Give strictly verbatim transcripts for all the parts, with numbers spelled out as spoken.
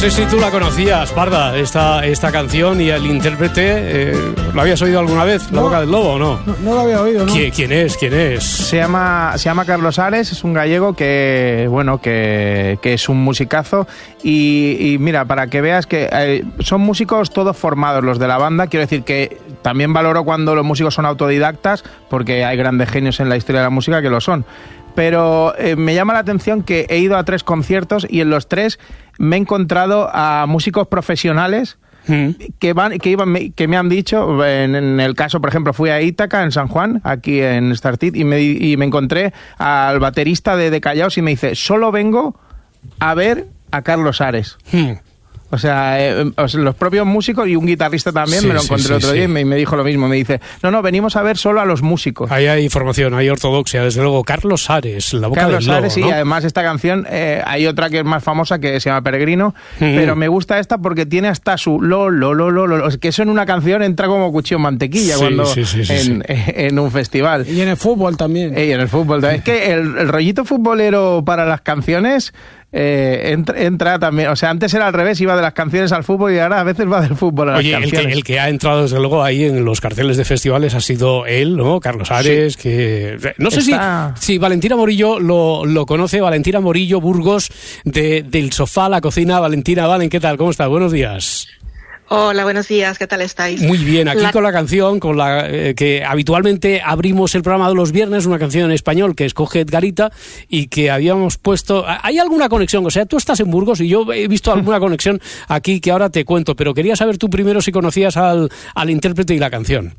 sé si tú la conocías, Parda, esta, esta canción y el intérprete. Eh, ¿Lo habías oído alguna vez? ¿La no, boca del lobo o no? no? No lo había oído, ¿no? ¿Quién, quién es? ¿Quién es? Se llama, se llama Carlos Ares, es un gallego que, bueno, que, que es un musicazo. Y, y mira, para que veas que eh, son músicos todos formados los de la banda. Quiero decir que también valoro cuando los músicos son autodidactas, porque hay grandes genios en la historia de la música que lo son. Pero eh, me llama la atención que he ido a tres conciertos y en los tres me he encontrado a músicos profesionales mm. que van que iban que me han dicho, en, en el caso, por ejemplo, fui a Ítaca, en San Juan, aquí en Startit, y me, y me encontré al baterista de, de Callaos y me dice, solo vengo a ver a Carlos Ares. Mm. O sea, eh, los propios músicos y un guitarrista también, sí, me lo encontré sí, sí, otro sí. día y me, y me dijo lo mismo. Me dice, no, no, venimos a ver solo a los músicos. Ahí hay información, hay ortodoxia, desde luego. Carlos Ares, la boca Carlos del lobo, Ares, ¿no? Y además esta canción, eh, hay otra que es más famosa que se llama Peregrino, mm-hmm. pero me gusta esta porque tiene hasta su lo, lo, lo, lo, lo, que eso en una canción entra como cuchillo en mantequilla sí, cuando sí, sí, sí, en, sí. en un festival. Y en el fútbol también. Y en el fútbol también. Es que el, el rollito futbolero para las canciones... Eh, entra, entra también, o sea, antes era al revés, iba de las canciones al fútbol y ahora a veces va del fútbol a las Oye, canciones. El que, el que ha entrado desde luego ahí en los carteles de festivales ha sido él, ¿no? Carlos Ares, sí. que... No sé Está... si, si Valentina Morillo lo, lo conoce, Valentina Morillo Burgos, de, del sofá a la cocina. Valentina, Valen, ¿qué tal? ¿Cómo estás? Buenos días. Hola, buenos días, ¿qué tal estáis? Muy bien, aquí la... con la canción con la eh, que habitualmente abrimos el programa de los viernes, una canción en español que escoge Edgarita y que habíamos puesto... ¿Hay alguna conexión? O sea, tú estás en Burgos y yo he visto alguna conexión aquí que ahora te cuento, pero quería saber tú primero si conocías al, al intérprete y la canción.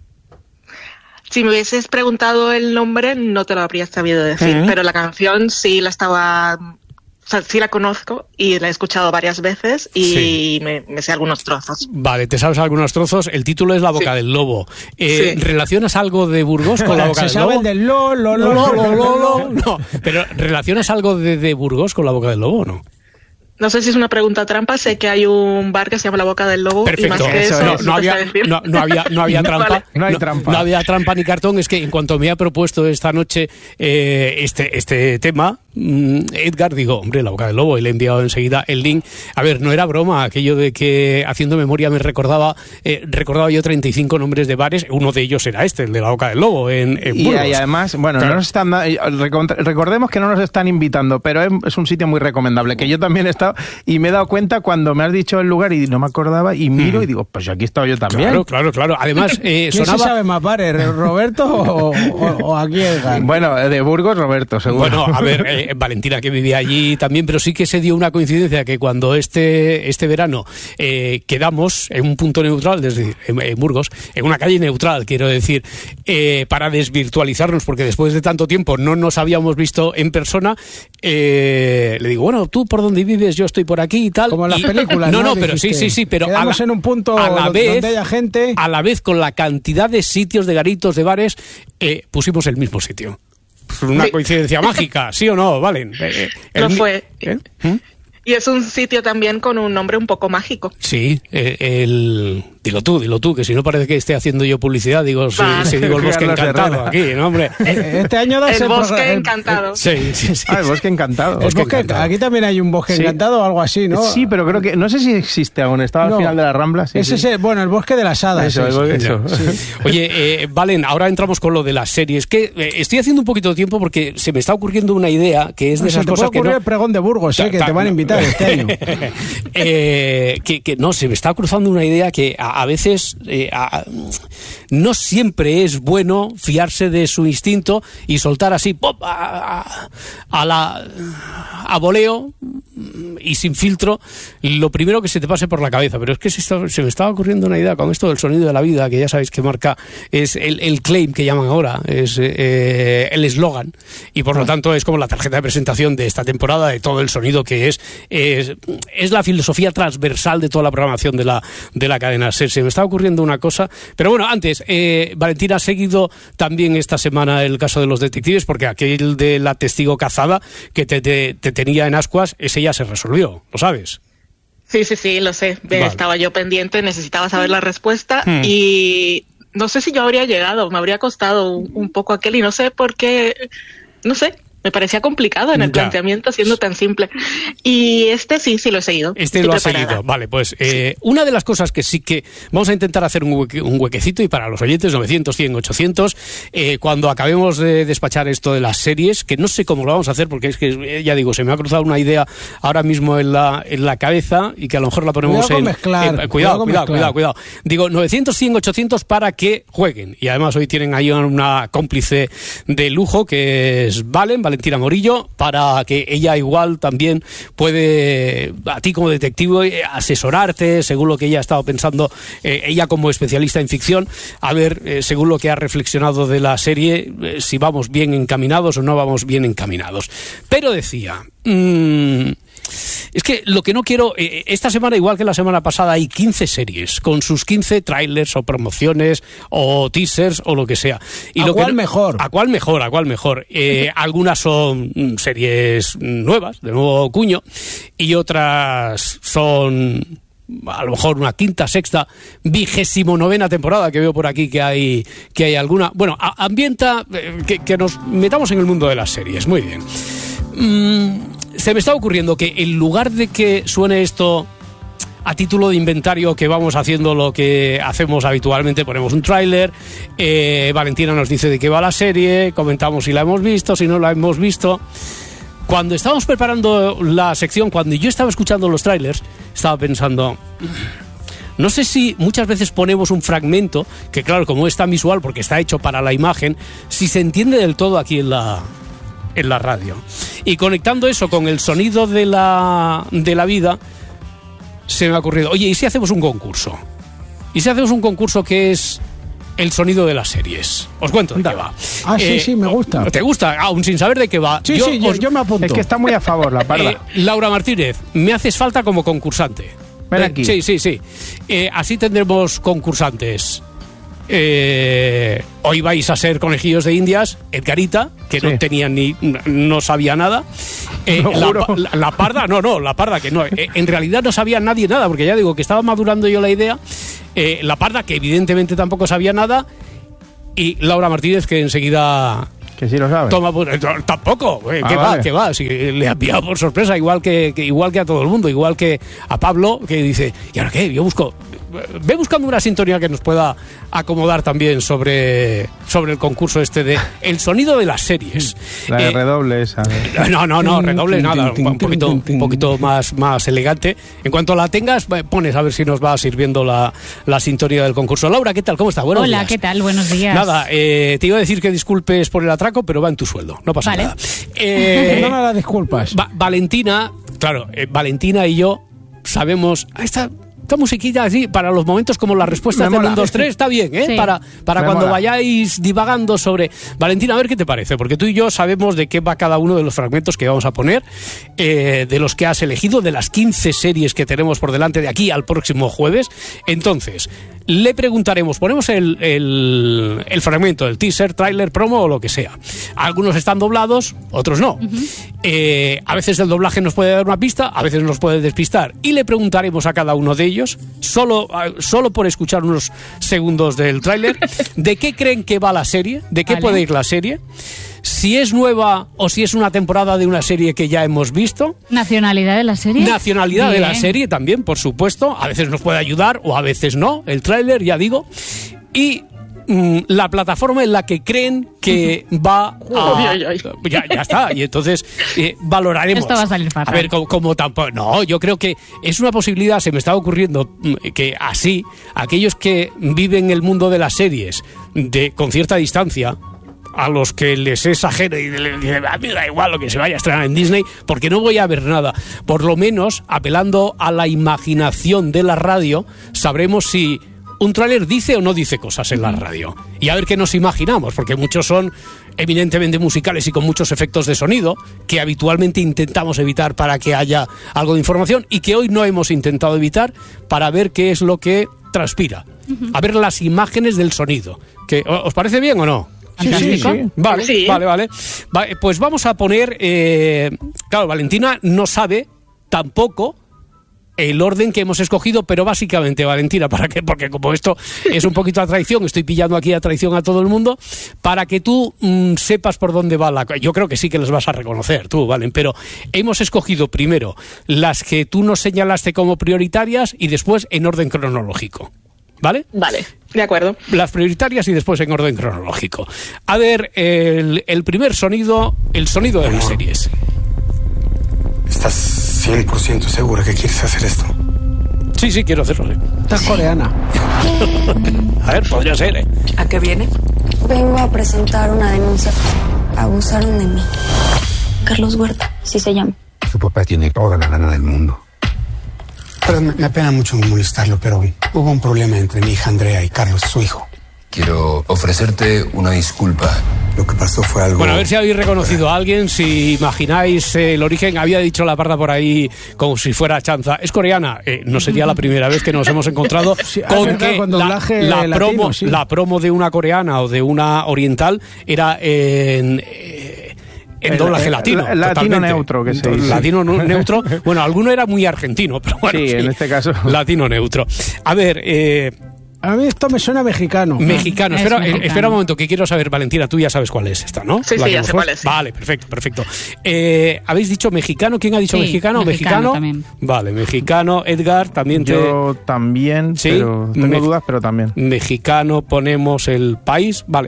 Si me hubieses preguntado el nombre, no te lo habría sabido decir, uh-huh. pero la canción sí la estaba... O sea, sí la conozco y la he escuchado varias veces y sí. me, me sé algunos trozos. Vale, te sabes algunos trozos. El título es La boca sí. del lobo. Eh, sí. ¿Relacionas algo de Burgos con La boca del lobo? Se sabe el del lo, lo, lo, lo, lo, lo, lo. No, pero ¿relacionas algo de, de Burgos con La boca del lobo o no? No sé si es una pregunta trampa, sé que hay un bar que se llama La Boca del Lobo. Perfecto. Y más que eso, no, eso no, había, no, no había no había trampa. Vale. No hay trampa. No, no había trampa ni cartón. Es que en cuanto me ha propuesto esta noche eh, este, este tema, Edgar, digo, hombre, La Boca del Lobo, y le he enviado enseguida el link. A ver, no era broma aquello de que haciendo memoria me recordaba eh, recordaba yo treinta y cinco nombres de bares, uno de ellos era este, el de La Boca del Lobo en, en y, Burgos. Y además, bueno, claro. no nos están recordemos que no nos están invitando, pero es, es un sitio muy recomendable, que yo también he estado y me he dado cuenta cuando me has dicho el lugar y no me acordaba y miro mm. y digo, pues aquí he estado yo también. Claro, claro, claro. Además, eh, ¿quién sonaba... se sabe más bares, Roberto o, o, o aquí Edgar? Bueno, de Burgos, Roberto, seguro. Bueno, a ver, eh, Valentina, que vivía allí también, pero sí que se dio una coincidencia que cuando este, este verano eh, quedamos en un punto neutral, desde en, en Burgos, en una calle neutral, quiero decir, eh, para desvirtualizarnos, porque después de tanto tiempo no nos habíamos visto en persona, eh, le digo, bueno, tú por dónde vives, yo estoy por aquí y tal. Como en las y, películas, no, ¿no? no, pero sí, sí, sí, pero quedamos a la, en un punto a la donde, vez, donde haya gente. A la vez, con la cantidad de sitios, de garitos, de bares, eh, pusimos el mismo sitio. Una sí. coincidencia mágica, ¿sí o no, Valen? Eh, Lo fue. ¿Eh? ¿Mm? Y es un sitio también con un nombre un poco mágico. Sí, eh, el... Dilo tú, dilo tú, que si no parece que esté haciendo yo publicidad, digo, si, si digo el Bosque Encantado aquí, ¿no, hombre? Este año da el Bosque pro... Encantado. Sí, sí, sí. Ah, el Bosque Encantado. El bosque, encantado. Aquí también hay un Bosque sí. Encantado o algo así, ¿no? Sí, pero creo que, no sé si existe aún, estaba no. al final de la Rambla. Sí, ese sí. es, bueno, el Bosque de las Hadas. Eso, sí, eso. Sí. Sí. Oye, eh, Valen, ahora entramos con lo de las series, que eh, estoy haciendo un poquito de tiempo porque se me está ocurriendo una idea que es de no, esas se cosas te puede que no... el pregón de Burgos, eh, que te van a invitar este año. eh, que, que no, se me está cruzando una idea que a, a veces... Eh, a, no siempre es bueno fiarse de su instinto y soltar así pop, a, a, a la a voleo y sin filtro lo primero que se te pase por la cabeza. Pero es que se, está, se me estaba ocurriendo una idea con esto del sonido de la vida, que ya sabéis que marca, es el, el claim que llaman ahora, es eh, el eslogan, y por lo tanto es como la tarjeta de presentación de esta temporada, de todo el sonido que es es, es la filosofía transversal de toda la programación de la, de la cadena SER. Se me está ocurriendo una cosa, pero bueno, antes, eh, Valentina, ha seguido también esta semana el caso de los detectives, porque aquel de la testigo cazada que te, te, te tenía en ascuas, ese ya se resolvió, ¿lo sabes? Sí, sí, sí, lo sé. Vale. Estaba yo pendiente, necesitaba saber la respuesta hmm. y no sé si yo habría llegado, me habría costado un, un poco aquel y no sé por qué, no sé. me parecía complicado en el Ya. planteamiento, siendo tan simple. Y este sí, sí lo he seguido. Este Estoy lo ha preparada. seguido. Vale, pues eh, una de las cosas que sí que vamos a intentar hacer un, hueque, un huequecito, y para los oyentes novecientos, cien, ochocientos, eh, cuando acabemos de despachar esto de las series, que no sé cómo lo vamos a hacer, porque es que, eh, ya digo, se me ha cruzado una idea ahora mismo en la, en la cabeza y que a lo mejor la ponemos Cuidado con en... mezclar, eh, cuidado cuidado, con cuidado, mezclar. cuidado, cuidado. Digo, novecientos, cien, ochocientos para que jueguen. Y además hoy tienen ahí una cómplice de lujo que es Valen, Valentina Morillo, para que ella igual también puede, a ti como detective, asesorarte según lo que ella ha estado pensando, eh, ella como especialista en ficción, a ver, eh, según lo que ha reflexionado de la serie, eh, si vamos bien encaminados o no vamos bien encaminados. Pero decía... Mmm, es que lo que no quiero, eh, esta semana, igual que la semana pasada, hay quince series con sus quince trailers o promociones o teasers o lo que sea. Y ¿A lo cuál que no- mejor? ¿A cuál mejor? ¿A cuál mejor? Eh, algunas son mm, series nuevas, de nuevo cuño, y otras son... a lo mejor una quinta, sexta, vigésimo novena temporada, que veo por aquí que hay que hay alguna. Bueno, a- ambienta eh, que, que nos metamos en el mundo de las series. Muy bien. Mm, se me está ocurriendo que en lugar de que suene esto a título de inventario, que vamos haciendo lo que hacemos habitualmente, ponemos un tráiler, eh, Valentina nos dice de qué va la serie, comentamos si la hemos visto, si no la hemos visto. Cuando estábamos preparando la sección, cuando yo estaba escuchando los trailers, estaba pensando... No sé si muchas veces ponemos un fragmento, que claro, como es tan visual, porque está hecho para la imagen, si se entiende del todo aquí en la, en la radio. Y conectando eso con el sonido de la, de la vida, se me ha ocurrido, oye, ¿y si hacemos un concurso? ¿Y si hacemos un concurso que es el sonido de las series? Os cuento de qué va. Ah, sí, sí, me gusta. ¿Te gusta? Aún sin saber de qué va. Sí, sí, yo, os- yo me apunto. Es que está muy a favor, la parda. eh, Laura Martínez, me haces falta como concursante. Ven Eh, aquí. Sí, sí, sí. Eh, así tendremos concursantes. Eh, hoy vais a ser conejillos de indias, Edgarita, que Sí. no tenía ni, no sabía nada. Eh, Lo la, juro. pa- la- la parda, no, no, la parda que no. Eh, en realidad no sabía nadie nada, porque ya digo que estaba madurando yo la idea. Eh, la parda, que evidentemente tampoco sabía nada. Y Laura Martínez, que enseguida Que sí lo sabes. toma, pues, no, tampoco, eh, Ah, que va, vale. que va, si le ha pillado por sorpresa, igual que, que- igual que a todo el mundo, igual que a Pablo, que dice, ¿y ahora qué? Yo busco, ve buscando una sintonía que nos pueda acomodar también sobre, sobre el concurso este de el sonido de las series. La de Eh, redoble esa. de- no, no, no, Tin, redoble tin, nada, tin, un tin, poquito, tin, tin. un poquito más, más elegante. En cuanto la tengas, eh, pones a ver si nos va sirviendo la, la sintonía del concurso. Laura, ¿qué tal? ¿Cómo estás? Buenos Hola, días. ¿qué tal? Buenos días. Nada, eh, te iba a decir que disculpes por el atraco, pero va en tu sueldo, no pasa Vale. nada. Eh, Perdona las disculpas. Va- Valentina, claro, eh, Valentina y yo sabemos... ah, Esta, esta musiquilla así, para los momentos como las respuestas Me del mola. uno, dos, tres, está bien, ¿eh? Sí. Para, para Me cuando mola. vayáis divagando sobre... Valentina, a ver qué te parece, porque tú y yo sabemos de qué va cada uno de los fragmentos que vamos a poner, eh, de los que has elegido, de las quince series que tenemos por delante de aquí al próximo jueves. Entonces, le preguntaremos, ponemos el, el, el fragmento, el teaser, tráiler, promo o lo que sea. Algunos están doblados, otros no. Eh, a veces el doblaje nos puede dar una pista, a veces nos puede despistar. Y le preguntaremos a cada uno de ellos, solo, eh, solo por escuchar unos segundos del tráiler, de qué creen que va la serie, de qué Vale. puede ir la serie, si es nueva o si es una temporada de una serie que ya hemos visto. ¿Nacionalidad de la serie? Nacionalidad de la Bien. serie también, por supuesto. A veces nos puede ayudar o a veces no. El tráiler, ya digo. Y mm, la plataforma en la que creen que va a... Ay, ay, Ya, ya está. Y entonces eh, valoraremos. Esto va a salir fatal. A ver, como, como tampoco... No, yo creo que es una posibilidad, se me está ocurriendo mm, que así, aquellos que viven el mundo de las series de, con cierta distancia, a los que les es ajeno y les dicen, a mí me da igual lo que se vaya a estrenar en Disney, porque no voy a ver nada. Por lo menos, apelando a la imaginación de la radio, sabremos si un tráiler dice o no dice cosas en la radio. Y a ver qué nos imaginamos, porque muchos son eminentemente musicales y con muchos efectos de sonido, que habitualmente intentamos evitar para que haya algo de información y que hoy no hemos intentado evitar para ver qué es lo que transpira. A ver las imágenes del sonido. Que, ¿os parece bien o no? Sí, sí, Fantástico. sí. Vale, Sí. vale, vale. Va, pues vamos a poner... eh, claro, Valentina no sabe tampoco el orden que hemos escogido, pero básicamente, Valentina, ¿para qué? Porque como esto es un poquito a traición, estoy pillando aquí a traición a todo el mundo, para que tú mmm, sepas por dónde va la... Yo creo que sí que las vas a reconocer tú, Valen, pero hemos escogido primero las que tú nos señalaste como prioritarias y después en orden cronológico. ¿Vale? Vale, de acuerdo. Las prioritarias y después en orden cronológico. A ver, el, el primer sonido, el sonido de las series. ¿Estás cien por ciento segura que quieres hacer esto? Sí, sí, quiero hacerlo. Sí. Estás coreana. A ver, podría ser, ¿eh? ¿A qué viene? Vengo a presentar una denuncia. Abusaron de mí. Carlos Huerta, sí se llama. Su papá tiene toda la lana del mundo. Pero me, me apena mucho molestarlo, pero hubo un problema entre mi hija Andrea y Carlos, su hijo. Quiero ofrecerte una disculpa. Lo que pasó fue algo... Bueno, a ver si habéis reconocido a alguien, si imagináis eh, el origen. Había dicho la parda por ahí como si fuera chanza. Es coreana. Eh, no sería la primera vez que nos hemos encontrado Sí, con verdad, que con la, doblaje la latino, promo, sí. la promo de una coreana o de una oriental era en... Eh, en El- doblaje el- latino. la- latino totalmente. neutro, que se dice. Latino nu- neutro. Bueno, alguno era muy argentino, pero bueno. Sí, en este caso. Latino neutro. A ver, eh, A mí esto me suena mexicano. mexicano. Es Espera, mexicano. eh, espera un momento, que quiero saber, Valentina, tú ya sabes cuál es esta, ¿no? Sí, La sí, que ya hemos sé puesto. cuál es, sí. Vale, perfecto, perfecto. Eh, ¿Habéis dicho mexicano? ¿Quién ha dicho Sí, mexicano? mexicano también. Vale, mexicano. Edgar, también te... Yo también, Sí, pero tengo me- dudas, pero también. Mexicano, ponemos el país, vale.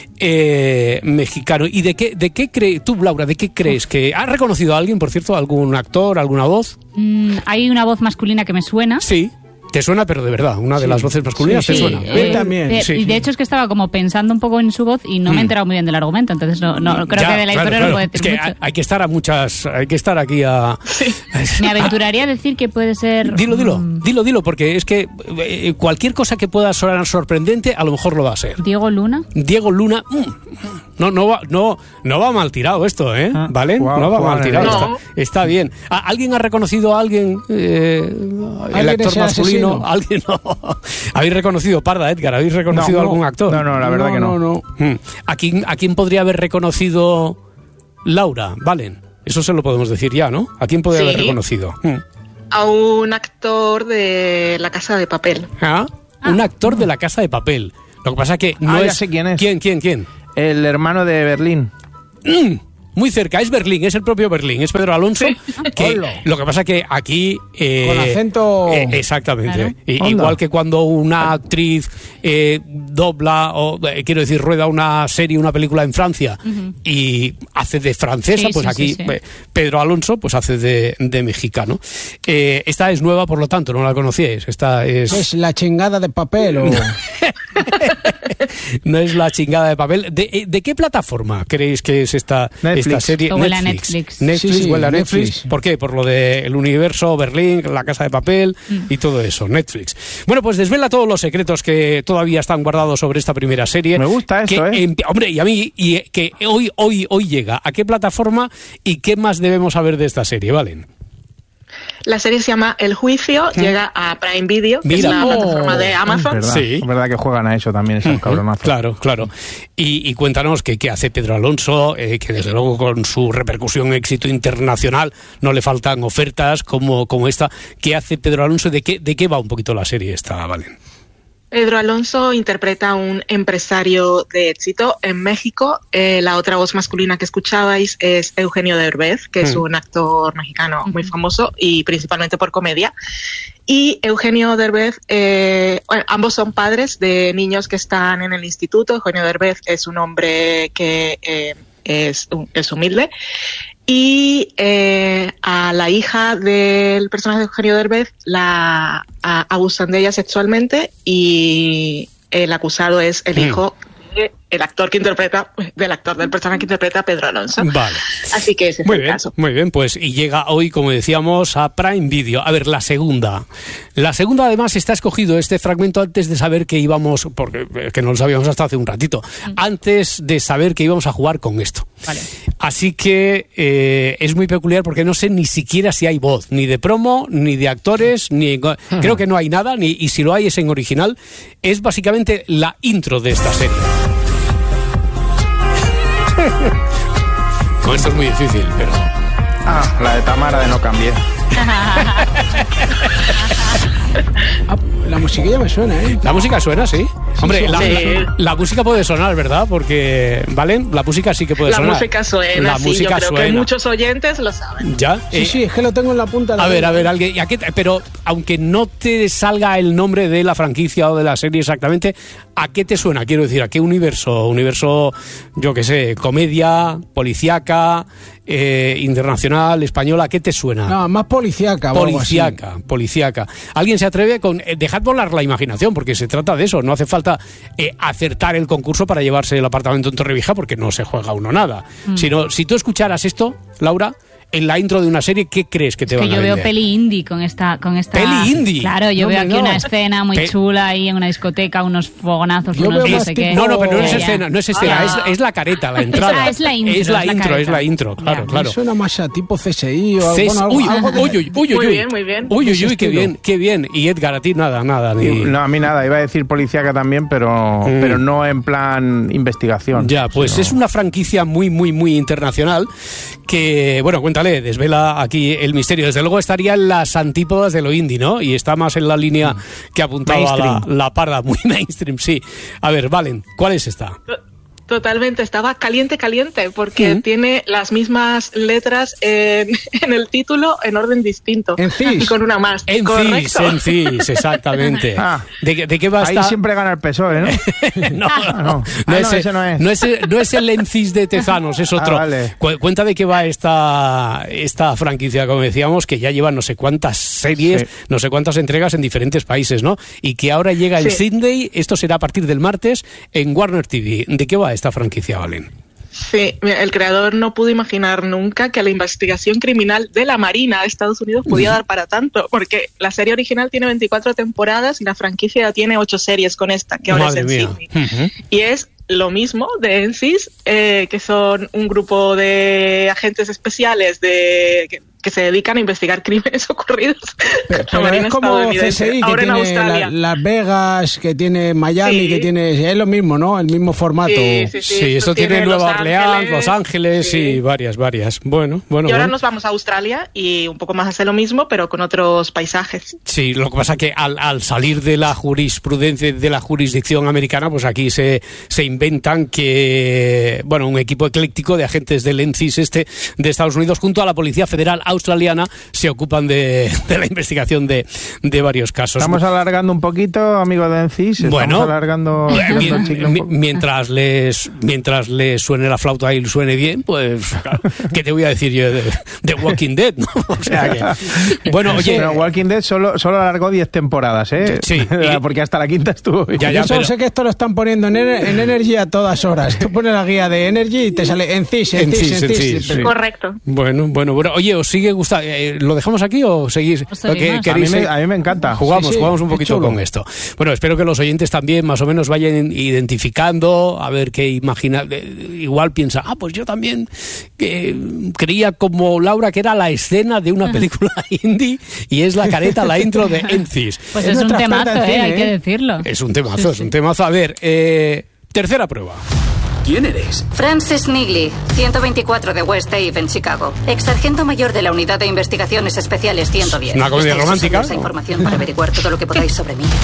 Eh, mexicano. ¿Y de qué, de qué crees, tú, Laura, de qué crees que... ¿Has reconocido a alguien, por cierto? ¿Algún actor, alguna voz? Mm, hay una voz masculina que me suena. Sí. Te suena, pero de verdad, una de las voces masculinas Sí, te sí. suena. Eh, también, de- sí. Y de hecho es que estaba como pensando un poco en su voz y no me he enterado muy bien del argumento, entonces no, no creo Ya, que de la claro, historia claro. no puedo Es decir que mucho. hay, hay que estar a muchas, hay que estar aquí a... Me aventuraría a decir que puede ser... Dilo, dilo, mm, dilo, dilo, porque es que eh, cualquier cosa que pueda sonar sorprendente, a lo mejor lo va a ser. Diego Luna. Diego Luna, mm, no, no va, no, no va mal tirado esto, ¿eh? Ah, ¿Vale? jugado, no va jugado mal en el tirado. No. Está, está bien. ¿A- ¿Alguien ha reconocido a alguien? Eh, el ¿Alguien actor es el masculino. asesino? ¿Alguien no? ¿Habéis reconocido, Parda, Edgar? ¿Habéis reconocido No, algún no. actor? No, no, la verdad que no. no. Mm. ¿A quién, ¿A quién podría haber reconocido Laura? Valen. Eso se lo podemos decir ya, ¿no? ¿A quién podría Sí. haber reconocido? Mm. A un actor de La Casa de Papel. ¿Ah? Un actor de La Casa de Papel. Lo que pasa que no Ah, ya es... sé quién es. ¿Quién, quién, quién? El hermano de Berlín. Mm, muy cerca, es Berlín, es el propio Berlín, es Pedro Alonso. Que, Hola. lo que pasa que aquí... eh, Con acento- eh, exactamente. Claro. I- Onda. igual que cuando una actriz eh, dobla, o eh, quiero decir, rueda una serie, una película en Francia y hace de francesa, Sí, pues sí, aquí sí, sí. eh, Pedro Alonso pues hace de, de mexicano. Eh, esta es nueva, por lo tanto, no la conocíais. Esta es... Es la chingada de papel o... No es la chingada de papel. ¿De, eh, de qué plataforma creéis que es esta, Netflix. esta serie? O huele a Netflix. Netflix, Sí, sí, huele a Netflix. Netflix. ¿Por qué? Por lo del universo, Berlín, La Casa de Papel y todo eso. Netflix. Bueno, pues desvela todos los secretos que todavía están guardados sobre esta primera serie. Me gusta esto, que, ¿eh? em- Hombre, y a mí, y eh, que hoy, hoy, hoy llega. ¿A qué plataforma y qué más debemos saber de esta serie? ¿Valen? La serie se llama El Juicio, llega a Prime Video, que Mira. es la Oh. plataforma de Es Amazon. verdad, Sí. es verdad que juegan a eso también, esos cabronazos. Claro, claro. Y, y cuéntanos qué qué hace Pedro Alonso, eh, que desde luego con su repercusión y éxito internacional no le faltan ofertas como, como esta. ¿Qué hace Pedro Alonso? ¿De qué, de qué va un poquito la serie esta, Valen? Pedro Alonso interpreta a un empresario de éxito en México. Eh, la otra voz masculina que escuchabais es Eugenio Derbez, que es Mm. un actor mexicano muy famoso y principalmente por comedia. Y Eugenio Derbez, eh, bueno, ambos son padres de niños que están en el instituto. Eugenio Derbez es un hombre que eh, es, es humilde. Y eh, a la hija del personaje de Eugenio Derbez la a- abusan de ella sexualmente y el acusado es el Mm. hijo del actor que interpreta, del actor del personaje que interpreta a Pedro Alonso. Vale. Así que ese es Muy el bien, caso. muy bien, pues y llega hoy, como decíamos, a Prime Video. A ver, la segunda. La segunda, además, está escogido este fragmento antes de saber que íbamos, porque eh, que no lo sabíamos hasta hace un ratito, antes de saber que íbamos a jugar con esto. Vale. Así que eh, es muy peculiar porque no sé ni siquiera si hay voz, ni de promo, ni de actores, ni creo que no hay nada, ni, y si lo hay es en original. Es básicamente la intro de esta serie. Con esto es muy difícil, pero... Ah, la de Tamara de No Cambié. Ah, la musiquilla me suena, ¿eh? La música suena, sí. Hombre, sí, la, sí. La, la música puede sonar, ¿verdad? Porque, ¿vale? La música sí que puede La sonar. música suena, La sí, música yo creo suena. que muchos oyentes lo saben. ¿Ya? Sí, Eh, sí, es que lo tengo en la punta de la A ver, lengua. a ver, alguien, ¿y a qué te- pero aunque no te salga el nombre de la franquicia o de la serie exactamente, ¿a qué te suena? Quiero decir, ¿a qué universo? Universo, yo qué sé, comedia, policíaca, eh, internacional, española, ¿a qué te suena? No, más policíaca o algo así. Policíaca, policíaca. ¿Alguien se atreve con... Eh, dejad volar la imaginación, porque se trata de eso. No hace falta eh, acertar el concurso para llevarse el apartamento en Torrevieja, porque no se juega uno nada. Mm. Sino, si tú escucharas esto, Laura, en la intro de una serie, ¿qué crees que te Es van que a yo veo vender? peli indie con esta, con esta. ¿Peli indie? Claro, yo No, veo hombre, aquí no. una escena muy Pe- chula ahí en una discoteca, unos fogonazos, Yo unos veo no más sé tipo- qué. No, no, pero no es Ya, ya. escena, no es escena, Ah. es, es la careta, la entrada. Ah, es la intro, Es la es la intro, careta. es la intro, claro, Ya. claro. Me suena más a tipo C S I o algo, Ces- bueno, algo, uy, algo de- uy, uy, uy, uy, Muy uy. bien, muy bien. Uy, uy, Ese uy, qué estilo. bien, qué bien. Y Edgar, a ti nada, nada. Ni... No, a mí nada, iba a decir policíaca también, pero, Mm. pero no en plan investigación. Ya, pues sino- es una franquicia muy, muy, muy internacional que, bueno, cuéntale, desvela aquí el misterio. Desde luego estaría en las antípodas de lo indie, ¿no? Y está más en la línea que apuntaba la, Mainstream. la parda, muy mainstream, sí. A ver, Valen, ¿cuál es esta? Totalmente, estaba caliente, caliente, porque Mm. tiene las mismas letras en, en el título en orden distinto. En cis. Y con una más. En CIS, Correcto. en CIS, exactamente. Ah. ¿De, qué- de qué va Ahí esta? siempre gana el P S O E, ¿no? no, Ah, no, no. no Ah, es, no, ese no es. no es- no es el Encis de Tezanos, es otro. Ah, vale. Cu- Cuenta de qué va esta, esta franquicia, como decíamos, que ya lleva no sé cuántas series, Sí. no sé cuántas entregas en diferentes países, ¿no? Y que ahora llega en Sí. Sydney, esto será a partir del martes, en Warner T V. ¿De qué va esta franquicia, Valen? Sí, mira, el creador no pudo imaginar nunca que la investigación criminal de la Marina de Estados Unidos podía dar para tanto, porque la serie original tiene veinticuatro temporadas y la franquicia ya tiene ocho series con esta, que ahora Madre es en mía. Sydney. Ujú. Y es lo mismo de N C I S, eh, que son un grupo de agentes especiales de que, que se dedican a investigar crímenes ocurridos. Pero, La pero Marina es como estadounidense, C S I, que ahora en tiene Australia. la- Las Vegas, que tiene Miami, Sí. que tiene... Es lo mismo, ¿no? El mismo formato. Sí, sí, Sí, sí, esto tiene, Los Nueva Orleans, Ángeles, Los Ángeles sí. y varias, varias. Bueno, bueno, Y ahora bueno. nos vamos a Australia y un poco más hace lo mismo, pero con otros paisajes. Sí, lo que pasa que al, al salir de la jurisprudencia, de la jurisdicción americana, pues aquí se, se inventan que, bueno, un equipo ecléctico de agentes del N C I S este de Estados Unidos junto a la Policía Federal Australiana se ocupan de, de la investigación de, de varios casos. Estamos alargando un poquito, amigo de N C I S. Estamos Bueno, alargando Eh, tirando mien- el chicle un mi- poco. mientras les mientras les suene la flauta y suene bien, pues claro, ¿qué te voy a decir yo de, de Walking Dead? ¿no? O sea que, bueno, oye, Pero Walking Dead solo, solo alargó diez temporadas, ¿eh? Sí, y- Porque hasta la quinta estuvo bien. Ya, Yo ya, solo pero- sé que esto lo están poniendo en, Ener- en Energy a todas horas. Tú pones la guía de Energy y te sale en C I S, en En C I C I S, S, en en C I C I S. S, sí. Correcto. Bueno, bueno, bueno. Oye, ¿os sigue gustando? Eh, ¿Lo dejamos aquí o seguís? Pues seguimos. ¿Qué- A mí, queréis me, seguir? a mí me encanta. Jugamos, Sí, sí, jugamos un es poquito chulo. con esto. Bueno, espero que los oyentes también más o menos vayan identificando, a ver qué imagina. eh, Igual piensa, ah, pues yo también eh, creía como Laura que era la escena de una película indie y es la careta, la intro de N C I S. Pues Es es, un nuestra temazo, experta en eh, cine, hay que ¿eh? decirlo. Es un temazo, es un temazo. A ver, eh, tercera prueba. ¿Quién eres? Frances Nigley, ciento veinticuatro de West Ave en Chicago. Ex sargento mayor de la Unidad de Investigaciones Especiales ciento diez. ¿Una comedia Estáis romántica? usando esa información para averiguar todo lo que podáis sobre mí.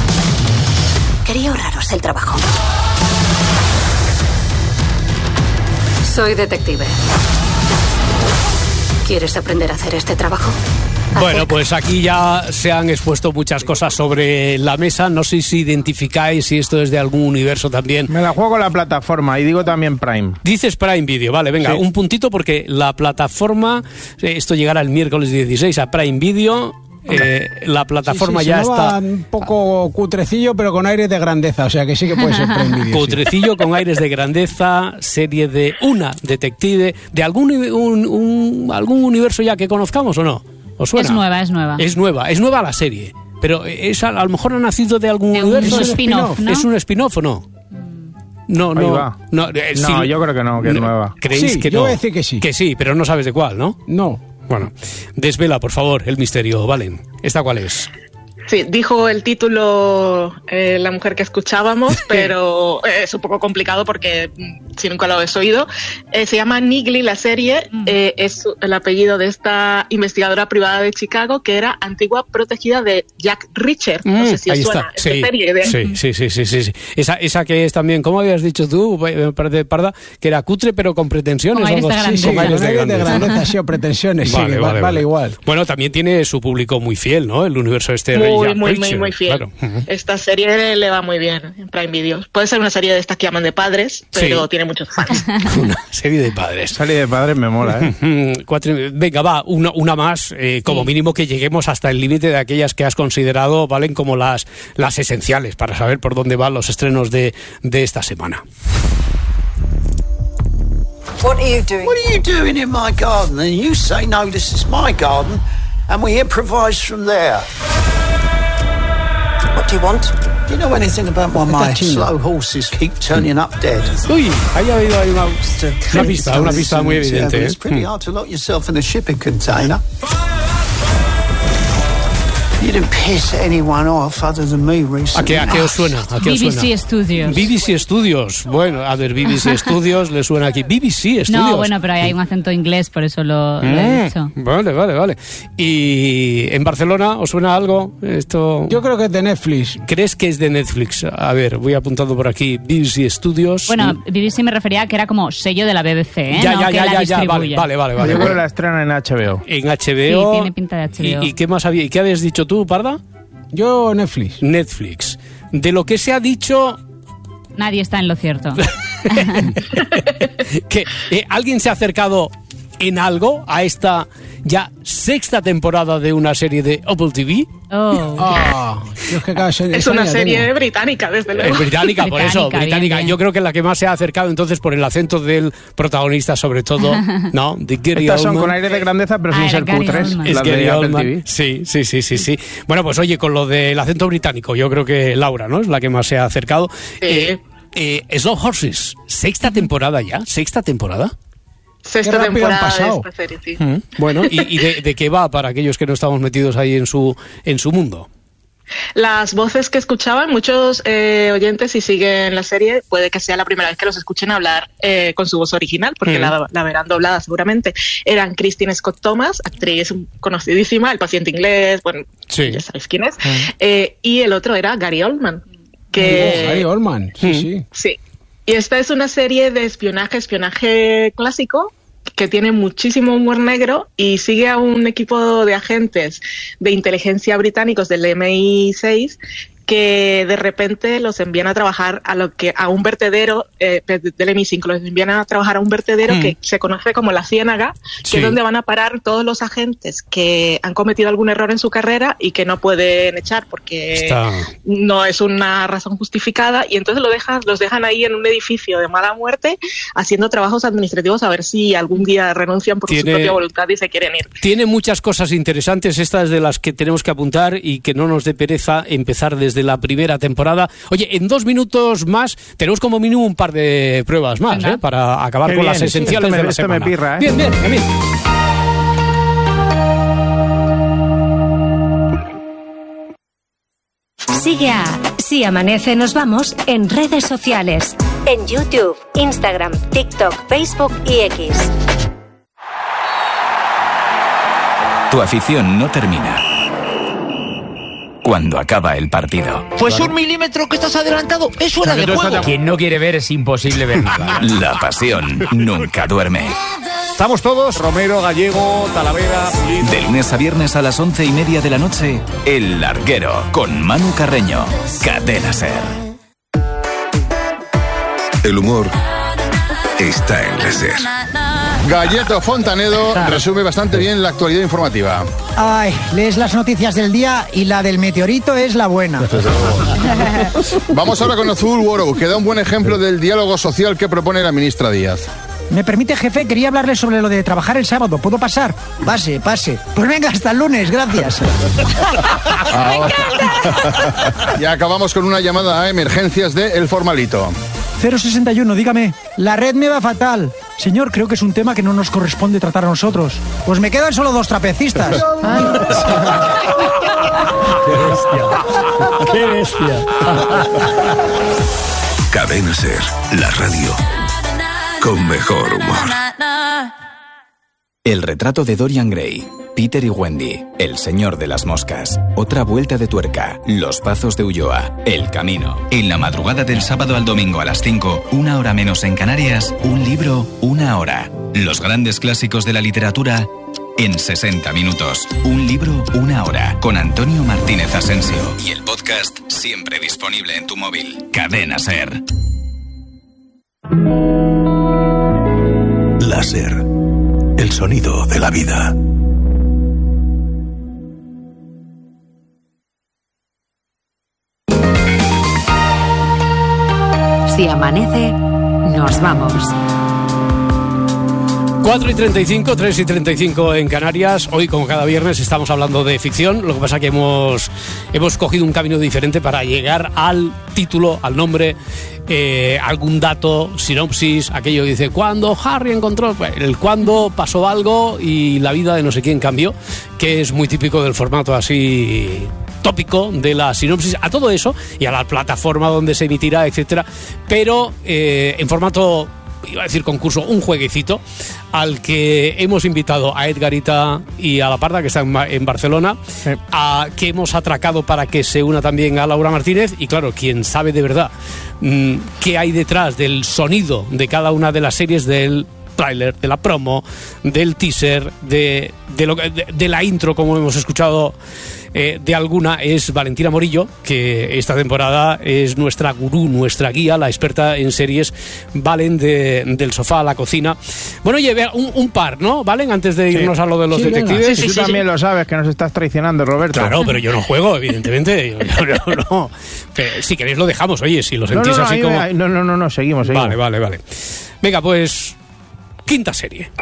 Quería ahorraros el trabajo. Soy detective. ¿Quieres aprender a hacer este trabajo? Bueno, pues aquí ya se han expuesto muchas cosas sobre la mesa. No sé si identificáis si esto es de algún universo también. Me la juego con la plataforma y digo también Prime. Dices Prime Video, vale, venga, Sí. un puntito porque la plataforma, eh, esto llegará el miércoles dieciséis a Prime Video. Eh, la plataforma Sí, sí, ya sonaba está un poco cutrecillo, pero con aire de grandeza. O sea que sí que puede ser Prime Video. sí. putrecillo con aires de grandeza, serie de una detective, de algún, un- un- algún universo ya que conozcamos o no. ¿Os suena? Es nueva, es nueva. Es nueva, es nueva la serie. Pero es, a, a lo mejor ha nacido de algún De un universo. spin-off, ¿no? ¿Es un spin-off o no? No, Ahí no. va. No, eh, No, sí. yo creo que no, que es nueva. ¿Creéis Sí, que yo no? voy a decir que sí. Que sí, pero no sabes de cuál, ¿no? No. Bueno, desvela, por favor, el misterio, Valen. ¿Esta cuál es? Sí, dijo el título eh, la mujer que escuchábamos, pero eh, es un poco complicado porque mm, si nunca lo habéis oído. Eh, se llama Niggly la serie, mm. eh, es el apellido de esta investigadora privada de Chicago que era antigua protegida de Jack Reacher. Mm, no sé si os suena esta sí, serie. De... Sí, sí, sí, sí, sí, sí. Esa, esa que es también, ¿cómo habías dicho tú, Parda? Que era cutre pero con pretensiones. Con aires de grandeza. Sí, sí, con aires de grandeza, sí, o pretensiones, vale, sí, vale, vale, vale igual. Bueno, también tiene su público muy fiel, ¿no? El universo este muy, de Jack muy, Reacher, muy, muy fiel. Claro. Esta serie le va muy bien en Prime Video. Puede ser una serie de estas que llaman de padres, pero sí. tiene muchos fans. Una serie de padres. Serie de padres me mola, ¿eh? Cuatro, venga, va, una, una más, eh, como sí. mínimo que lleguemos hasta el límite de aquellas que has considerado valen como las, las esenciales para saber por dónde van los estrenos de, de esta semana. What are you doing? What are you doing in my garden? And you say, no, this is my garden, and we improvise from there. What do you want? Do you know anything about why my slow horses keep turning up dead? Uy, ahí ha habido ahí una, una pista, una pista muy evidente. Yeah, it's pretty hard to lock yourself in a shipping container. You didn't piss anyone off other than me recently. ¿A qué, a qué os suena? ¿A qué os B B C suena? Studios. B B C Studios. Bueno, a ver, B B C Studios le suena aquí. B B C Studios. No, bueno, pero ahí hay un acento inglés, por eso lo, lo mm, he dicho. Vale, vale, vale. ¿Y en Barcelona os suena algo? Esto. Yo creo que es de Netflix. ¿Crees que es de Netflix? A ver, voy apuntando por aquí. B B C Studios. Bueno, B B C me refería a que era como sello de la B B C, ¿eh? Ya, no ya, que ya, la ya, ya, vale, vale, vale, vale. Yo creo que la estrenan en H B O. En H B O. Sí, tiene pinta de H B O. ¿Y, y qué más había? ¿Y qué habías dicho tú, Parda? Yo Netflix. Netflix. De lo que se ha dicho... Nadie está en lo cierto. que eh, ¿Alguien se ha acercado en algo a esta ya sexta temporada de una serie de Apple T V? Oh. Oh, es que cada serie, es una serie tengo. británica, desde luego. Es británica, por eso, británica. británica. Bien, bien. Yo creo que la que más se ha acercado entonces por el acento del protagonista, sobre todo, ¿no? De Gary Estas son Oldman. con aire de grandeza, pero sin Ah, ser Gary cutres. Oldman. Es Las Gary de Apple Oldman. T V. Sí, sí, sí, sí, sí. Bueno, pues oye, con lo del acento británico, yo creo que Laura, ¿no? Es la que más se ha acercado. Sí. Eh, eh, Slow Horses, sexta temporada ya, sexta temporada. Sexta temporada de esta serie, sí. Mm, bueno, ¿y, y de, de qué va para aquellos que no estamos metidos ahí en su, en su mundo? Las voces que escuchaban, muchos eh, oyentes, si siguen la serie, puede que sea la primera vez que los escuchen hablar eh, con su voz original, porque mm. la, la verán doblada seguramente. Eran Christine Scott Thomas, actriz conocidísima, El paciente inglés, bueno, sí. ya sabéis quién es, mm. eh, y el otro era Gary Oldman. Que, oh, Gary Oldman, sí, mm. sí. Sí. Y esta es una serie de espionaje, espionaje clásico, que tiene muchísimo humor negro y sigue a un equipo de agentes de inteligencia británicos del M I seis que de repente los envían a trabajar a lo que a un vertedero eh, del M I cinco, los envían a trabajar a un vertedero mm. que se conoce como la Ciénaga, que sí. es donde van a parar todos los agentes que han cometido algún error en su carrera y que no pueden echar porque Está... no es una razón justificada, y entonces lo dejan, los dejan ahí en un edificio de mala muerte haciendo trabajos administrativos a ver si algún día renuncian por tiene, su propia voluntad y se quieren ir. Tiene muchas cosas interesantes, estas de las que tenemos que apuntar y que no nos dé pereza empezar desde la primera temporada. Oye, en dos minutos más tenemos como mínimo un par de pruebas más, ¿eh? Para acabar Qué con bien, las esenciales esto me, de la esto semana. Me pirra, ¿eh? Bien, bien, bien. Sigue a Si Amanece Nos Vamos en redes sociales, en YouTube, Instagram, TikTok, Facebook y X. Tu afición no termina cuando acaba el partido. Pues un milímetro que estás adelantado es fuera de juego. Quien no quiere ver es imposible ver nada. La pasión nunca duerme. Estamos todos, Romero, Gallego, Talavera, Pulido. De lunes a viernes a las once y media de la noche, El Larguero, con Manu Carreño. Cadena SER. El humor está en la SER. Galleto Fontanedo resume bastante bien la actualidad informativa. Ay, lees las noticias del día y la del meteorito es la buena. Vamos ahora con Azul World, que da un buen ejemplo del diálogo social que propone la ministra Díaz. ¿Me permite, jefe? Quería hablarle sobre lo de trabajar el sábado. ¿Puedo pasar? Pase, pase. Pues venga, hasta el lunes, gracias. Y acabamos con una llamada a emergencias de El Formalito. cero sesenta y uno, dígame. La red me va fatal. Señor, creo que es un tema que no nos corresponde tratar a nosotros. Pues me quedan solo dos trapecistas. Ay. ¡Qué bestia! ¡Qué bestia! Cadena SER, la radio. con mejor humor. El retrato de Dorian Gray, Peter y Wendy, El señor de las moscas, Otra vuelta de tuerca, Los pazos de Ulloa, El camino. En la madrugada del sábado al domingo a las cinco, una hora menos en Canarias, un libro, una hora. Los grandes clásicos de la literatura en sesenta minutos. Un libro, una hora. Con Antonio Martínez Asensio. Y el podcast siempre disponible en tu móvil. Cadena SER. Láser. El sonido de la vida. Si amanece, nos vamos. cuatro y treinta y cinco, tres y treinta y cinco en Canarias. Hoy, como cada viernes, estamos hablando de ficción. Lo que pasa es que hemos, hemos cogido un camino diferente para llegar al título, al nombre, eh, algún dato, sinopsis, aquello que dice, ¿cuándo Harry encontró? El cuándo pasó algo y la vida de no sé quién cambió, que es muy típico del formato así tópico de la sinopsis, a todo eso y a la plataforma donde se emitirá, etcétera, pero eh, en formato, iba a decir concurso, un jueguecito al que hemos invitado a Edgarita y a La Parda, que están en Barcelona, sí. a, que hemos atracado para que se una también a Laura Martínez, y claro, quien sabe de verdad mmm, qué hay detrás del sonido de cada una de las series, del tráiler, de la promo, del teaser, de, de, lo, de, de la intro, como hemos escuchado eh, de alguna, es Valentina Morillo, que esta temporada es nuestra gurú, nuestra guía, la experta en series, Valen, de, del sofá a la cocina. Bueno, oye, un, un par, ¿no, Valen? Antes de irnos sí. a lo de los sí, detectives. Sí, sí, Tú sí, también sí. lo sabes, que nos estás traicionando, Roberto. Claro, pero yo no juego, evidentemente. yo, yo, no, no. Pero, si queréis lo dejamos, oye, si lo sentís no, no, no, así como... Me, no, no, no, no, seguimos, seguimos. Vale, vale, vale. Venga, pues... Quinta serie.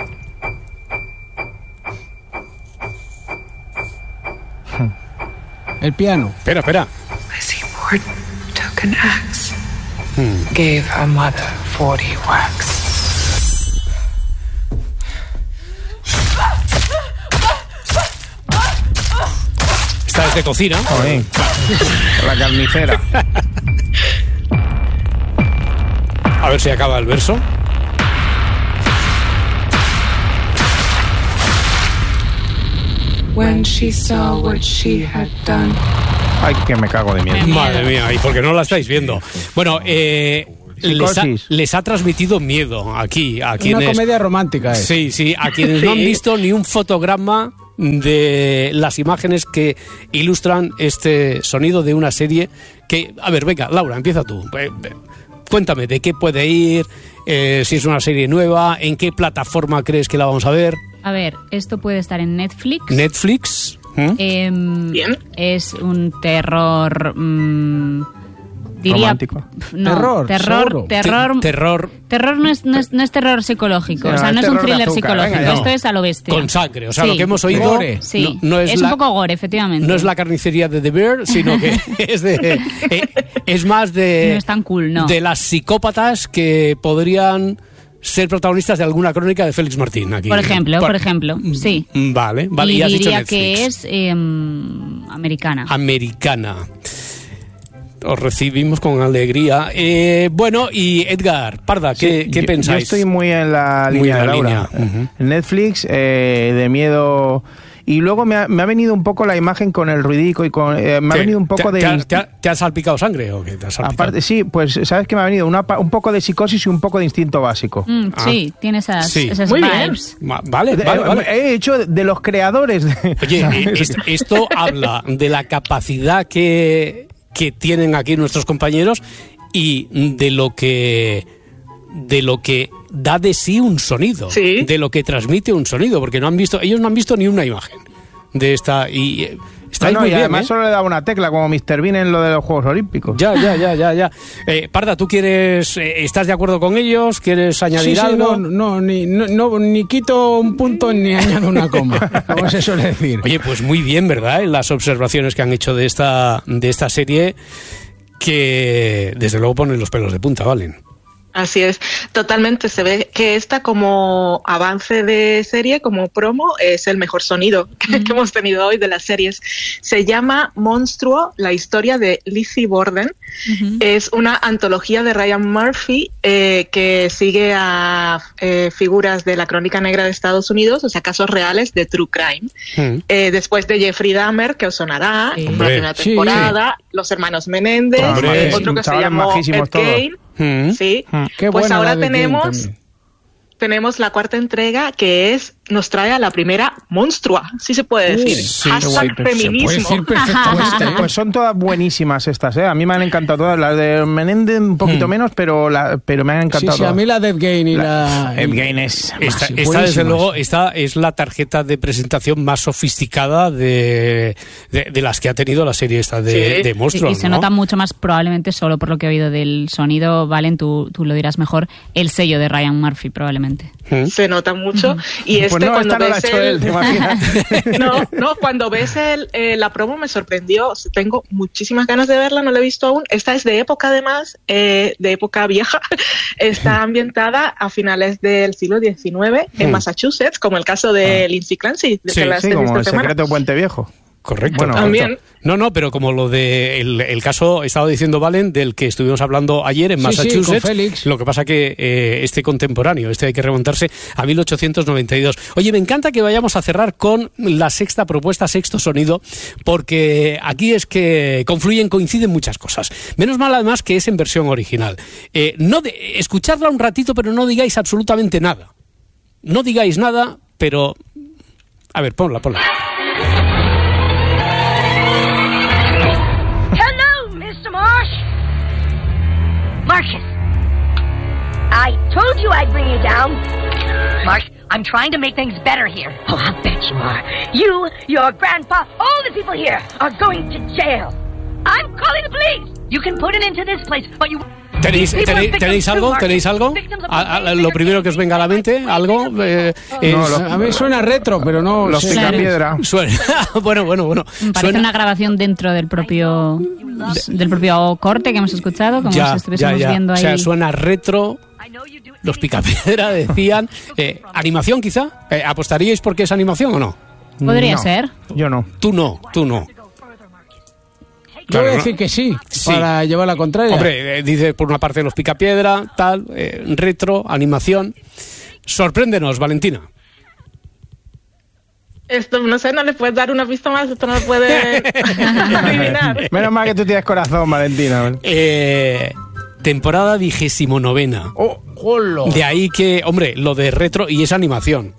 El piano. Espera, espera. Lizzie Borden took an axe, hmm. gave her mother forty whacks. Esta es de cocina. Joder. La carnicera. A ver si acaba el verso. When she saw what she had done. Ay, que me cago de miedo. Madre mía, ¿y por qué no la estáis viendo? Bueno, eh... Les ha, les ha transmitido miedo aquí a quienes... Una comedia romántica, ¿eh? Sí, sí, a quienes sí. no han visto ni un fotograma de las imágenes que ilustran este sonido de una serie que... A ver, venga, Laura, empieza tú. Cuéntame, ¿de qué puede ir? Eh, si es una serie nueva, ¿en qué plataforma crees que la vamos a ver? A ver, esto puede estar en Netflix. ¿Netflix? ¿Mm? Eh, Bien. Es un terror... Mmm, diría, romántico. No, terror, terror, terror, Te, terror, terror no es, no es, no es terror psicológico, no, o sea, no es, es un thriller psicológico, venga, no. Esto es a lo bestia. Con sangre, o sea, sí. lo que hemos oído gore. Sí. no, no es, es la, un poco gore, efectivamente. No es la carnicería de The Bear, sino que es de eh, es más de no es tan cool, no. de las psicópatas que podrían ser protagonistas de alguna crónica de Félix Martín aquí. Por ejemplo, por, por ejemplo, sí. Vale, vale. Y, y has diría dicho que es eh, americana. Americana. Os recibimos con alegría. Eh, bueno, y Edgar, Parda, ¿qué, sí, ¿qué yo, pensáis? Yo estoy muy en la muy línea en la de Laura. Línea. Uh-huh. Netflix, eh, de miedo... Y luego me ha, me ha venido un poco la imagen con el ruidico y con... Eh, me ha venido un poco te, de... ¿Te ha, te, ha, ¿Te ha salpicado sangre o qué? ¿Te ha salpicado? Aparte, sí, pues sabes que me ha venido una, un poco de psicosis y un poco de instinto básico. Mm, ah. Sí, tiene esas, sí. esas Muy vibes. Bien. Vale, vale, vale. He hecho de los creadores. De... Oye, esto, esto habla de la capacidad que, que tienen aquí nuestros compañeros y de lo que... de lo que da de sí un sonido, ¿Sí? de lo que transmite un sonido, porque no han visto, ellos no han visto ni una imagen de esta y eh, está no, muy y bien, además ¿eh? solo le daba una tecla como mister Bean en lo de los Juegos Olímpicos. Ya, ya, ya, ya, ya. Eh, Parda, ¿tú quieres, eh, estás de acuerdo con ellos? ¿Quieres añadir sí, sí, algo? No, no, ni, no, no, ni quito un punto ni añado una coma, como se suele decir. Oye, pues muy bien, ¿verdad? En las observaciones que han hecho de esta, de esta serie, que desde luego ponen los pelos de punta, ¿valen? Así es, totalmente. Se ve que esta como avance de serie, como promo, es el mejor sonido que, que hemos tenido hoy de las series. Se llama Monstruo, la historia de Lizzie Borden, Uh-huh. Es una antología de Ryan Murphy eh, que sigue a eh, figuras de la crónica negra de Estados Unidos, o sea, casos reales de true crime. Uh-huh. Eh, después de Jeffrey Dahmer, que os sonará, sí. en la primera temporada, sí. Los hermanos Menéndez, eh, otro que se llamó Ed Gein. Uh-huh. Sí. Uh-huh. Qué pues ahora tenemos... tenemos la cuarta entrega, que es nos trae a la primera monstrua, sí se puede decir. Uh, sí, Hashtag guay, feminismo. Pues, pues son todas buenísimas estas, ¿eh? A mí me han encantado todas. Las de Menéndez un poquito hmm. menos, pero la, pero me han encantado sí, sí, todas. a mí la de Ed Gein y la... Ed Gein es... Esta, esta desde luego, esta es la tarjeta de presentación más sofisticada de, de, de las que ha tenido la serie esta de, sí. de monstruos, Y, y se ¿no? nota mucho más, probablemente, solo por lo que he oído del sonido, Valen, tú, tú lo dirás mejor, el sello de Ryan Murphy, probablemente. ¿Mm? Se nota mucho. Y este, pues no, cuando ves el... Él, no, no, cuando ves el, eh, la promo me sorprendió. Tengo muchísimas ganas de verla, no la he visto aún. Esta es de época, además, eh, de época vieja. Está ambientada a finales del siglo diecinueve en Massachusetts, como el caso de ah. Lindsay Clancy. De sí, que sí, como El secreto de Puente Viejo. Correcto. Bueno, también. No, no, pero como lo de el, el caso, estaba diciendo Valen, del que estuvimos hablando ayer en Massachusetts. Sí, sí, con Félix. Lo que pasa que eh, este contemporáneo, este hay que remontarse a mil ochocientos noventa y dos. Oye, me encanta que vayamos a cerrar con la sexta propuesta, sexto sonido, porque aquí es que confluyen, coinciden muchas cosas. Menos mal, además, que es en versión original. Eh, no de, escuchadla un ratito, pero no digáis absolutamente nada. No digáis nada, pero... A ver, ponla, ponla. Marcus, I told you I'd bring you down. Marsh, I'm trying to make things better here. Oh, I bet you are. You, your grandpa, all the people here are going to jail. I'm calling the police. You can put it into this place, but you... ¿Tenéis, tenéis, ¿Tenéis algo? ¿Tenéis algo? A, a, lo primero que os venga a la mente, ¿algo? Eh, es, no, lo, a mí suena retro, pero no... Los Picapiedra. Suena. bueno, bueno, bueno. Parece suena. una grabación dentro del propio de, del propio corte que hemos escuchado, como ya, si estuviésemos ya, ya. viendo ahí. O sea, suena retro. Los Picapiedra decían... Eh, ¿Animación, quizá? Eh, ¿Apostaríais porque es animación o no? Podría no, ser. Yo no. Tú no, tú no. Yo voy a decir que sí, sí, para llevar la contraria. Hombre, eh, dice por una parte los Picapiedra, tal, eh, retro, animación. Sorpréndenos, Valentina. Esto, no sé, no le puedes dar una pista más, esto no lo puede adivinar. Menos mal que tú tienes corazón, Valentina. Eh, temporada vigésimo novena. Oh, jolo. De ahí que, hombre, lo de retro y esa animación.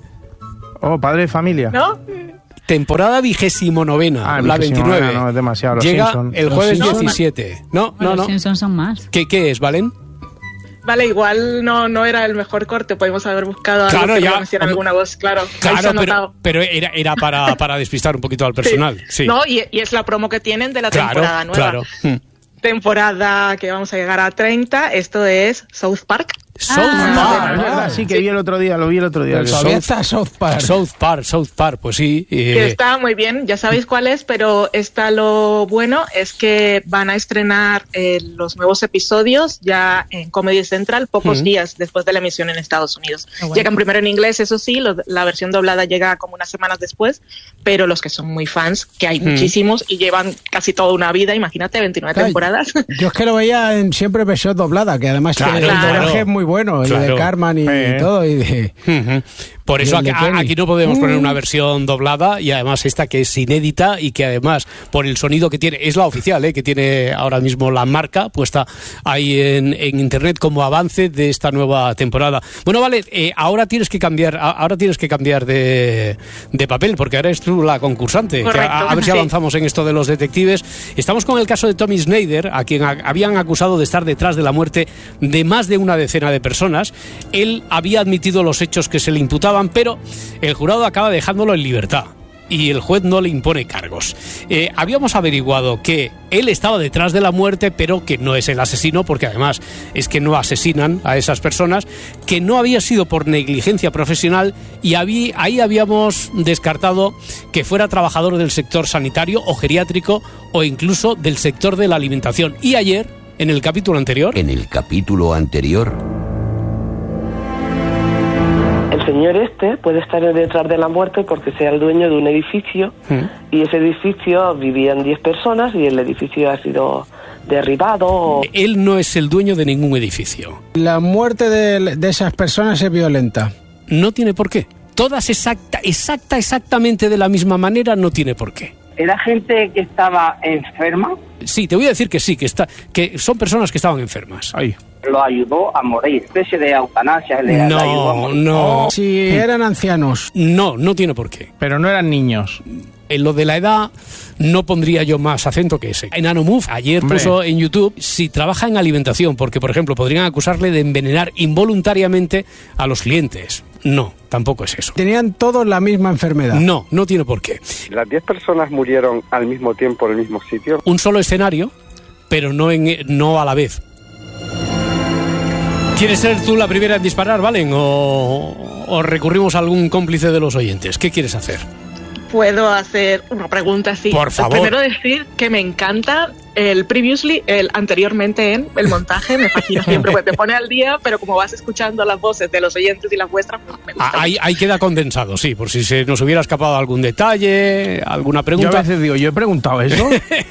Oh, Padre de Familia. ¿No? Temporada vigésimo novena, ah, la veintinueve. Novena, no, es demasiado. Los Llega Simpson. el jueves Simpson. diecisiete. No, Bueno, no, no. Los Simpsons son más. ¿Qué, qué es, Valen? Vale, igual no, no era el mejor corte, podemos haber buscado algo claro, que ya, conociera alguna voz, claro. Claro, pero, pero era, era para, para despistar un poquito al personal. Sí. sí. No, y, y es la promo que tienen de la claro, temporada nueva. Claro. Hmm. Temporada que vamos a llegar a treinta, esto es South Park. South ah, Park. Es verdad, sí, que sí. vi el otro día, lo vi el otro día. Todavía está South Park. South Park, South Park, pues sí. Eh. Que está muy bien, ya sabéis cuál es, pero está lo bueno, es que van a estrenar eh, los nuevos episodios ya en Comedy Central pocos mm. días después de la emisión en Estados Unidos. Oh, bueno. Llegan primero en inglés, eso sí, lo, la versión doblada llega como unas semanas después, pero los que son muy fans, que hay mm. muchísimos y llevan casi toda una vida, imagínate, veintinueve claro, temporadas. Yo es que lo veía en siempre versión doblada, que además claro, que el claro. doblaje es muy bueno, claro. el de Cartman y, eh. y todo. Y de, uh-huh. Por eso aquí, aquí no podemos poner una versión doblada y además esta que es inédita y que además por el sonido que tiene, es la oficial, ¿eh? que tiene ahora mismo la marca puesta ahí en, en internet como avance de esta nueva temporada. Bueno, vale, eh, ahora tienes que cambiar, ahora tienes que cambiar de, de papel porque ahora eres tú la concursante. Que a, a ver si avanzamos en esto de los detectives. Estamos con el caso de Tommy Snyder, a quien a, habían acusado de estar detrás de la muerte de más de una decena de personas. Él había admitido los hechos que se le imputaban, pero el jurado acaba dejándolo en libertad y el juez no le impone cargos. Eh, habíamos averiguado que él estaba detrás de la muerte, pero que no es el asesino, porque además es que no asesinan a esas personas, que no había sido por negligencia profesional y habí, ahí habíamos descartado que fuera trabajador del sector sanitario o geriátrico o incluso del sector de la alimentación. Y ayer, en el capítulo anterior... En el capítulo anterior... El señor este puede estar detrás de la muerte porque sea el dueño de un edificio mm. y ese edificio vivían diez personas y el edificio ha sido derribado. Él no es el dueño de ningún edificio. La muerte de, de esas personas es violenta. No tiene por qué. Todas exacta, exacta, exactamente de la misma manera, no tiene por qué. ¿Era gente que estaba enferma? Sí, te voy a decir que sí, que está, que son personas que estaban enfermas. Ay. Lo ayudó a morir, especie de eutanasia. Le, no, le ayudó a morir. no. Si eran ancianos. No, no tiene por qué. Pero no eran niños. En lo de la edad no pondría yo más acento que ese. En Anomove ayer Hombre. puso en YouTube si trabaja en alimentación, porque por ejemplo podrían acusarle de envenenar involuntariamente a los clientes. No, tampoco es eso. Tenían todos la misma enfermedad. No, no tiene por qué. ¿Las diez personas murieron al mismo tiempo en el mismo sitio? Un solo escenario, pero no, en, no a la vez. ¿Quieres ser tú la primera en disparar, Valen? ¿O, o recurrimos a algún cómplice de los oyentes? ¿Qué quieres hacer? Puedo hacer una pregunta así. Por favor. Primero decir que me encanta el previously, el anteriormente en, el montaje, me fascina siempre, porque te pone al día, pero como vas escuchando las voces de los oyentes y las vuestras, pues me gusta. Ahí, ahí queda condensado, sí, por si se nos hubiera escapado algún detalle, alguna pregunta. Yo a veces digo, ¿yo he preguntado eso?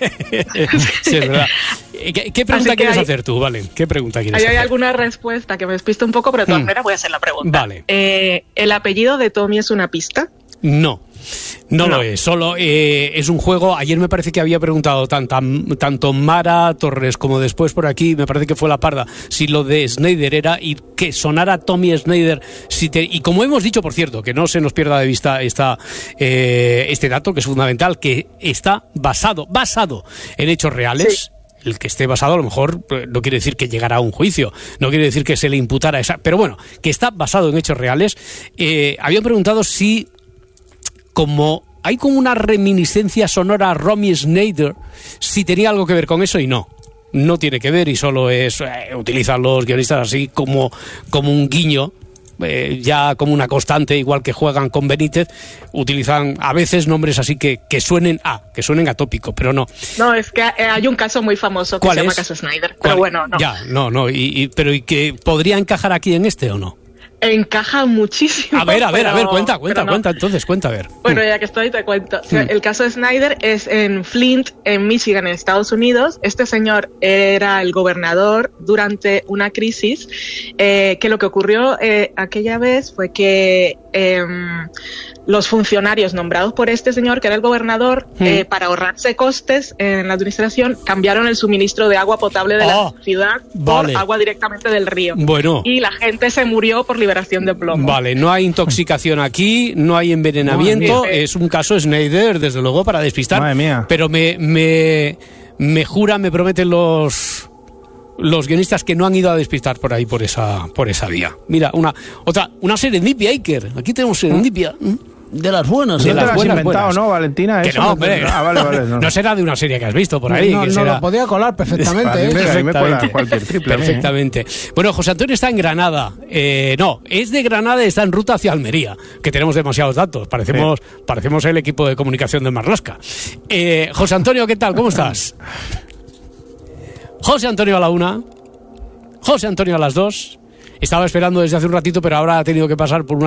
Sí, es verdad. ¿Qué, qué pregunta quieres hay, hacer tú, Valen? ¿Qué pregunta quieres ahí hacer? Hay alguna respuesta que me despista un poco, pero de todas hmm. maneras voy a hacer la pregunta. Vale. Eh, ¿El apellido de Tommy es una pista? No. No, no lo No. es, solo eh, es un juego. Ayer me parece que había preguntado tanta, tanto Mara Torres como después por aquí, me parece que fue la Parda, si lo de Snyder era y que sonara Tommy Snyder. Si te, y como hemos dicho, por cierto, que no se nos pierda de vista esta, eh, este dato que es fundamental, que está basado, basado en hechos reales. Sí. El que esté basado a lo mejor no quiere decir que llegara a un juicio, no quiere decir que se le imputara esa, pero bueno, que está basado en hechos reales. Eh, habían preguntado si como hay como una reminiscencia sonora a Romy Schneider, si tenía algo que ver con eso, y no. No tiene que ver y solo es... Eh, utilizan los guionistas así como, como un guiño, eh, ya como una constante, igual que juegan con Benítez, utilizan a veces nombres así que, que suenen a, que suenen a tópico, pero no. No, es que hay un caso muy famoso que se llama caso Snyder, pero bueno, no. Ya, no, no, y, y, pero ¿y que podría encajar aquí en este o no? Encaja muchísimo. A ver, a ver, pero, a ver, cuenta, cuenta, no. cuenta, entonces, cuenta, a ver. Bueno, ya que estoy, te cuento. O sea, mm. El caso de Snyder es en Flint, en Michigan, en Estados Unidos. Este señor era el gobernador durante una crisis, eh, que lo que ocurrió eh, aquella vez fue que eh, los funcionarios nombrados por este señor, que era el gobernador, mm. eh, para ahorrarse costes en la administración, cambiaron el suministro de agua potable de oh, la ciudad vale. por agua directamente del río. Bueno. Y la gente se murió por liberación de plomo. Vale, no hay intoxicación aquí, no hay envenenamiento, Madre es un caso Snyder, desde luego, para despistar. Madre mía. Pero me, me, me jura, me prometen los... los guionistas que no han ido a despistar por ahí, por esa, por esa vía. Mira, una otra, una serendipia, Iker. Aquí tenemos serendipia. De las buenas, de ¿eh? las las buenas, inventado, buenas. ¿No, Valentina? Que Eso no, hombre. Ah, vale, vale. No. No será de una serie que has visto por ahí. No, que no será... lo podía colar perfectamente. ¿eh? Perfectamente. Me cuela Perfectamente. cualquier triple. Perfectamente. Bueno, José Antonio está en Granada. Eh, no, es de Granada, está en ruta hacia Almería, que tenemos demasiados datos. Parecemos, sí. parecemos el equipo de comunicación de Marlaska. Eh, José Antonio, ¿qué tal? ¿Cómo estás? José Antonio a la una. José Antonio a las dos. Estaba esperando desde hace un ratito, pero ahora ha tenido que pasar por una